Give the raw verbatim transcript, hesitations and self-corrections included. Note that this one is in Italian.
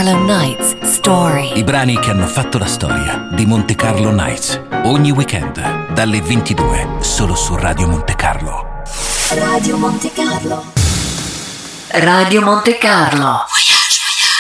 Carlo Nights Story. I brani che hanno fatto la storia di Monte Carlo Nights. Ogni weekend dalle ventidue solo su Radio Monte Carlo. Radio Monte Carlo. Radio Monte Carlo.